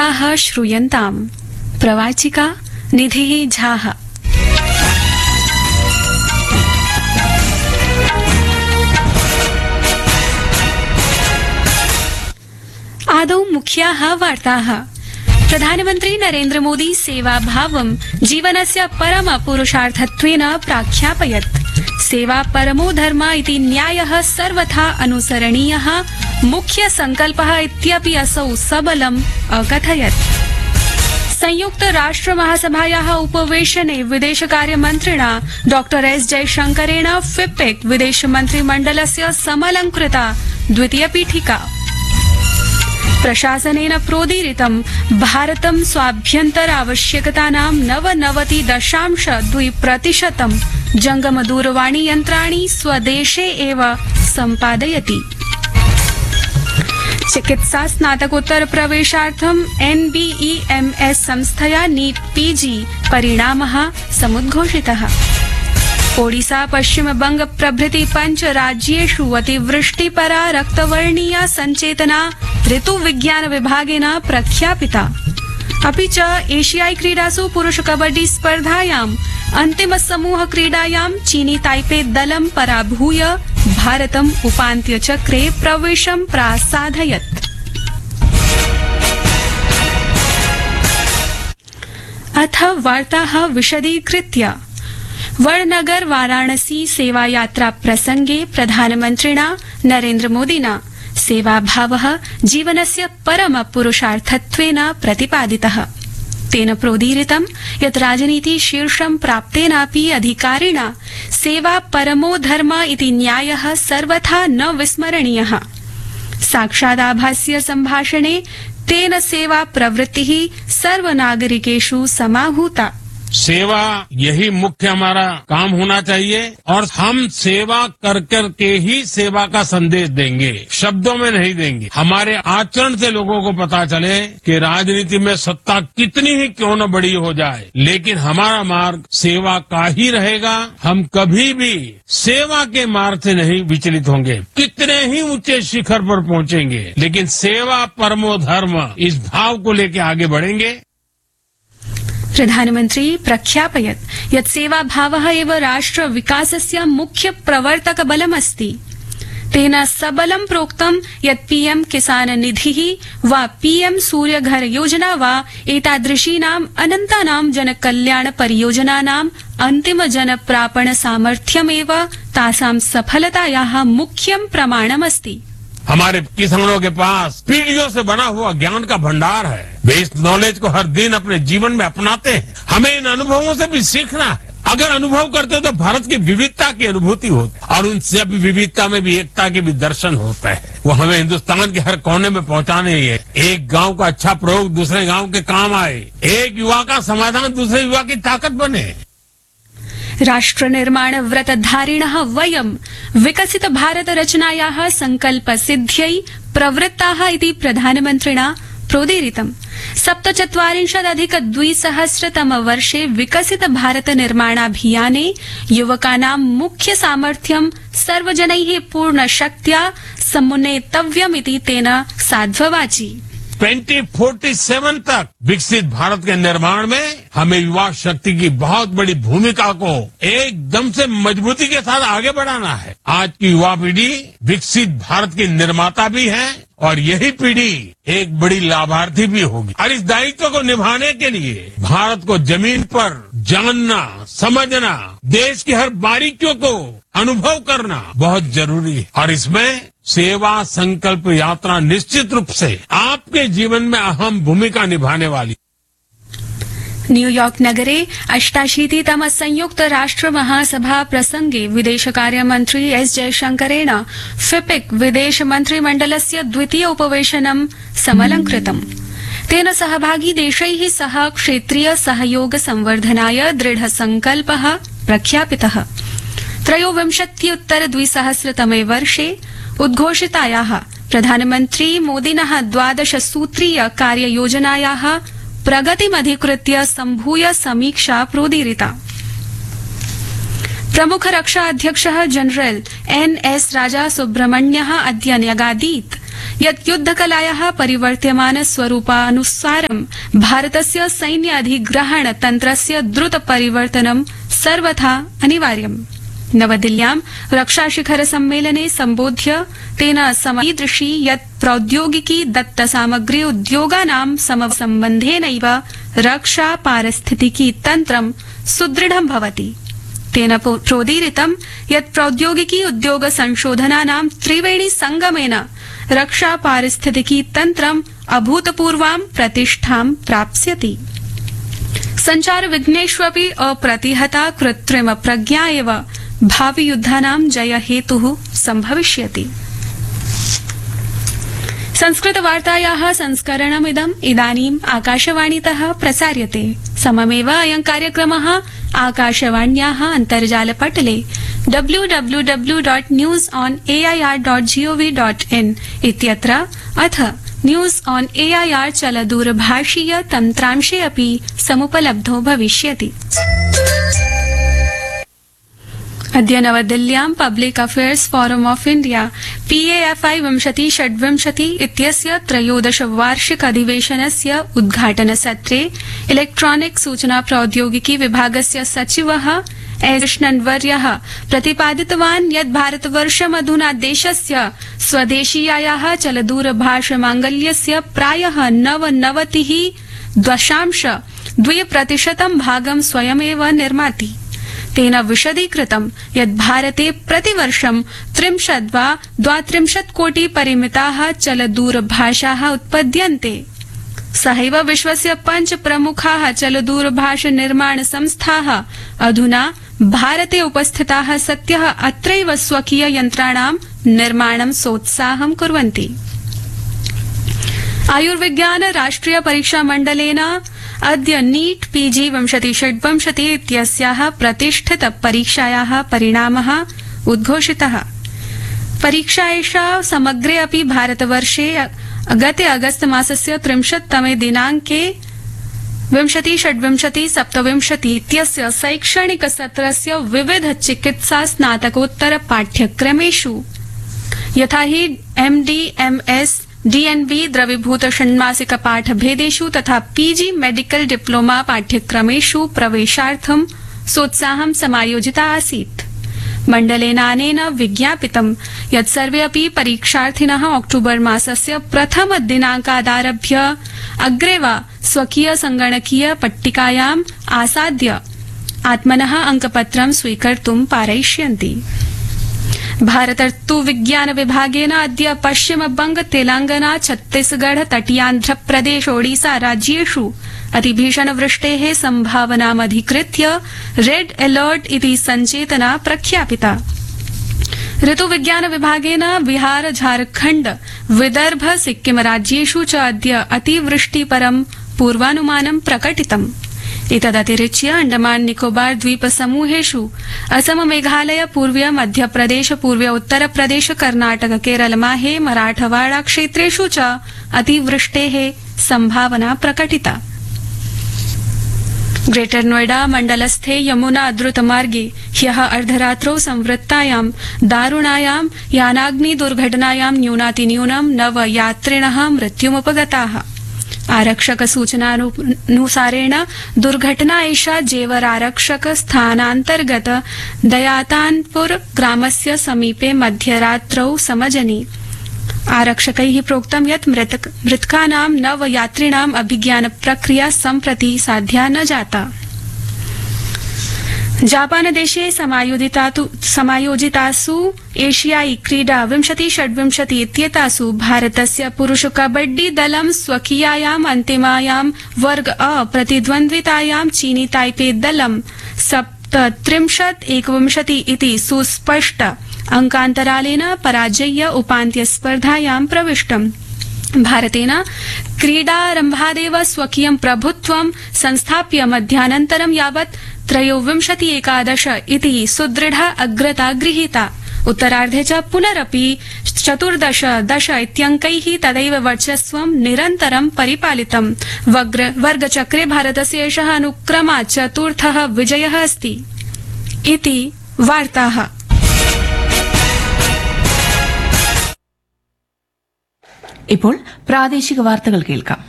वार्ताः श्रूयन्ताम्। प्रवाचिका निधिः झाः। आदौ मुख्याः वार्ताः। प्रधानमन्त्री नरेन्द्र मोदी सेवाभावं जीवनस्य परम पुरुषार्थत्वेन प्राख्यापयत्। सेवा परमो धर्म इति न्यायः सर्वथा अनुसरणीयः मुख्य संकल्पः इत्यपि असौ सबलम् अकथयत्। संयुक्त राष्ट्र महासभायाः उपवेशने विदेशकार्यमन्त्रिणा डॉ एस जयशंकरेण फिप्पेक् विदेशमन्त्रिमण्डलस्य समलंकृता द्वितीय पीठिका। प्रशासनेन प्रोदीरितं भारतं स्वाभ्यन्तर आवश्यकतानां 99.2% जंगमदूरवाणी यन्त्राणि स्वदेशे एव सम्पादयति। चिकित्सा स्नातकोत्तर प्रवेशार्थं NBEMS संस्थया नीट PG परिणामः समुद्घोषितः। ओडिसा पश्चिमबंग प्रभृति 5 राज्येषु अतिवृष्टिपरा रक्तवर्णीया संचेतना ऋतुविज्ञान विभागेन प्रख्यापिता। अपि च एशियाई क्रीडासु पुरुष कबड्डी स्पर्धायाम् अन्तिम समूह क्रीडायां चीनी ताइपे दलं पराभूय भारतम् उपान्त्यचक्रे प्रवेशं प्रासादयत्। अथ वार्ताः विशदीकृत्य। वडनगर वाराणसी सेवा यात्रा प्रसंगे प्रधानमन्त्रिणा नरेन्द्र मोदिना सेवाभावः जीवनस्य परम पुरुषार्थत्वेन प्रतिपादितः। तेन प्रोदीरितं यत् राजनीति शीर्षं प्राप्तेनापि अधिकारिणा सेवा परमो धर्म इति न्यायः सर्वथा न विस्मरणीयः। साक्षादाभास्य सम्भाषणे तेन सेवा प्रवृत्तिः सर्वनागरिकेषु समाहूता। सेवा यही मुख्य हमारा काम होना चाहिए और हम सेवा कर कर के ही सेवा का संदेश देंगे, शब्दों में नहीं देंगे। हमारे आचरण से लोगों को पता चले कि राजनीति में सत्ता कितनी ही क्यों न बड़ी हो जाए, लेकिन हमारा मार्ग सेवा का ही रहेगा। हम कभी भी सेवा के मार्ग से नहीं विचलित होंगे। कितने ही ऊंचे शिखर पर पहुंचेंगे, लेकिन सेवा परमो धर्म इस भाव को लेकर आगे बढ़ेंगे। प्रधानमन्त्री प्रख्यापयत् यत् सेवाभावः एव राष्ट्र विकासस्य मुख्य प्रवर्तक बलमस्ति। तेन सबलं प्रोक्तं यत् पीएम किसान निधिः वा पीएम सूर्यघर योजना वा एतादृशीनाम् अनन्तानां जनकल्याण परियोजनानाम् अन्तिम जनप्रापण सामर्थ्यमेव तासां सफलतायाः मुख्यं प्रमाणमस्ति। हमारे किसानों के पास पीढ़ियों से बना हुआ ज्ञान का भंडार है। वे इस नॉलेज को हर दिन अपने जीवन में अपनाते हैं। हमें इन अनुभवों से भी सीखना है। अगर अनुभव करते तो भारत की विविधता की अनुभूति होती और उन सब विविधता में भी एकता के भी दर्शन होता है। वो हमें हिंदुस्तान के हर कोने में पहुंचाने ही है। एक गांव का अच्छा प्रयोग दूसरे गांव के काम आए, एक युवा का समाधान दूसरे युवा की ताकत बने। राष्ट्र निर्माण व्रतधारिणः वयं विकसित भारत रचनायाः संकल्प सिद्ध्यै प्रवृत्ताः इति प्रधानमन्त्रिणा प्रोदीरितम्। 47,200 वर्षे विकसित भारत निर्माणाभियाने युवकानां मुख्य सामर्थ्यं सर्वजनैः पूर्ण शक्त्या समुन्नेतव्यमिति तेन साध्ववाची। 2047 तक विकसित भारत के निर्माण में हमें युवा शक्ति की बहुत बड़ी भूमिका को एकदम से मजबूती के साथ आगे बढ़ाना है। आज की युवा पीढ़ी विकसित भारत की निर्माता भी है और यही पीढ़ी एक बड़ी लाभार्थी भी होगी। और इस दायित्व को निभाने के लिए भारत को जमीन पर जानना, समझना, देश की हर बारीकियों को अनुभव करना बहुत जरूरी है। और इसमें सेवा संकल्प यात्रा निश्चित रूप से आपके जीवन में अहम भूमिका निभाने वाली। न्यूयॉर्क नगरे 88तम संयुक्त राष्ट्र महासभा प्रसंगे विदेशकार्यमन्त्री एस जयशंकरेण फिपिक विदेश मन्त्रिमण्डलस्य द्वितीय उपवेशनं समलंकृतम्। तेन सहभागी देशैः सह क्षेत्रीय सहयोग संवर्धनाय दृढ़ संकल्पः प्रख्यापितः। 23 वर्षे उद्घोषितायाः प्रधानमन्त्री मोदिनः 12 सूत्रीय कार्ययोजनायाः प्रगतिमधिकृत्य सम्भूय समीक्षा प्रोदीरिता। प्रमुख रक्षा अध्यक्षः जनरल NS राजा सुब्रह्मण्यः अद्य न्यगादीत् यत् युद्धकलायाः परिवर्त्यमान स्वरूपानुसारं भारतस्य सैन्य अधिग्रहण तन्त्रस्य द्रुत परिवर्तनं सर्वथा अनिवार्यम्। नवदिल्ल्यां रक्षाशिखर सम्मेलने सम्बोध्य तेन समईदृशी यत् प्रौद्योगिकी दत्त सामग्री उद्योगानां समसम्बन्धेनैव रक्षा पारिस्थितिकी तन्त्रं सुदृढं भवति। तेन प्रोदीरितं यत् प्रौद्योगिकी उद्योग संशोधनानां त्रिवेणी संगमेन रक्षा पारिस्थितिकी तन्त्रम् अभूतपूर्वां प्रतिष्ठां प्राप्स्यति। संचार विघ्नेष्वपि अप्रतिहता कृत्रिम प्रज्ञा एव भावि युद्धानां जय हेतुः सम्भविष्यति। संस्कृत वार्तायाः संस्करणमिदम् इदानीम् आकाशवाणीतः प्रसार्यते। सममेव अयं कार्यक्रमः आकाशवाण्याः अन्तर्जालपटले www.newsonair.gov.in इत्यत्र अथ न्यूज ऑन एआईआर चलदूरभाषीय तन्त्रांशे अपि समुपलब्धो भविष्यति। अद्य नवदिल्ल्यां public affairs forum of India PAFI 2026 इत्यस्य 13 वार्षिक अधिवेशनस्य उद्घाटनसत्रे इलेक्ट्रॉनिक सूचना प्रौद्योगिकी विभागस्य सचिवः कृष्णन्वर्यः प्रतिपादितवान् यत् भारतवर्षमधुना देशस्य स्वदेशीयायाः चलदूरभाषमाङ्गल्यस्य प्रायः 99.2% भागं स्वयमेव निर्माति। तेन विशदीकृतं यत् भारते प्रतिवर्षं 30 वा 32 कोटि परिमिताः चलदूरभाषाः उत्पद्यन्ते। सहैव विश्वस्य 5 प्रमुखाः चलदूरभाष निर्माण संस्थाः अधुना भारते उपस्थिताः सत्यः अत्रैव स्वकीय यन्त्राणां निर्माणं सोत्साहं कुर्वन्ति। आयुर्विज्ञान राष्ट्रिय परीक्षा मण्डलेन अद्य नीट PG 2026 इत्यस्याः प्रतिष्ठित परीक्षायाः परिणामः उद्घोषितः। परीक्षा एषा समग्रे अपि भारतवर्षे गते अगस्त मासस्य 30तमे दिनाङ्के 2026-27 इत्यस्य शैक्षणिक सत्रस्य विविध चिकित्सा स्नातकोत्तर पाठ्यक्रमेषु यथा हि MD, MS, DNB द्रवीभूत षण्मासिक पाठभेदेषु तथा PG मेडिकल डिप्लोमा पाठ्यक्रमेषु प्रवेशार्थं सोत्साहं समायोजिता आसीत्। मण्डलेनानेन विज्ञापितं यत् सर्वे अपि परीक्षार्थिनः अक्टोबर मासस्य प्रथम दिनाङ्कादारभ्य अग्रे वा स्वकीय संगणकीय पट्टिकायाम् आसाद्य आत्मनः अंकपत्रं स्वीकर्तुं पारयिष्यन्ति। भारतर्तु विज्ञान विभागेन अद्य पश्चिम बंग, तेलंगाना, छत्तीसगढ़, तटीयान्ध्रप्रदेश, ओडिशा राज्येषु अतिभीषण वृष्टेः सम्भावनामधिकृत्य रेड अलर्ट इति सञ्चेतना प्रख्यापिता। ऋतु विज्ञान विभागेन बिहार, झारखण्ड, विदर्भ, सिक्किम राज्येषु च अद्य अतिवृष्टिपरं पूर्वानुमानं प्रकटितम्। एतदतिरिच्य अंडमान निकोबार द्वीप समूहेषु असम, मेघालय, पूर्वीय मध्यप्रदेश, पूर्वीय उत्तरप्रदेश, कर्नाटक, केरल, माहे, मराठवाड़ा क्षेत्रेषु च अतिवृष्टेः सम्भावना प्रकटिता। ग्रेटर नोएडा मण्डलस्थे यमुना द्रुतमार्गे ह्यः अर्धरात्रौ संवृत्तायां दारुणायां यानाग्नि दुर्घटनायां न्यूनातिन्यूनं 9 यात्रिणः मृत्युमुपगताः। आरक्षक सूचनानुसारेण दुर्घटना एषा जेवर आरक्षक स्थानान्तर्गत दयातानपुर ग्रामस्य समीपे मध्यरात्रौ समजनि। आरक्षकैः प्रोक्तं यत् मृतकानां 9 यात्रिणाम् अभिज्ञान प्रक्रिया सम्प्रति साध्या न जाता। जापान देशे समायोजितासु एशियाई क्रीडा 2026 इत्येतासु भारतस्य पुरुष कबड्डी दलं स्वकीयायाम् अन्तिमायां वर्ग अ प्रतिद्वन्द्वितायां चीनी ताइपे दलं 37-21 इति सुस्पष्ट अंकान्तरालेन पराजय्य उपान्त्यस्पर्धायां प्रविष्टम्। भारतेन क्रीडारम्भादेव स्वकीयं प्रभुत्वं संस्थाप्य मध्यानन्तरं यावत् 23-11 इति सुदृढा अग्रता गृहीता। उत्तरार्धे च पुनरपि 14-10 इत्यङ्कैः तदैव वर्चस्वं निरन्तरं परिपालितम्। वर्गचक्रे भारतस्य एषः अनुक्रमात् चतुर्थः विजयः अस्ति। इति वार्ताः। ഇപ്പോൾ പ്രാദേശിക വാർത്തകൾ കേൾക്കാം.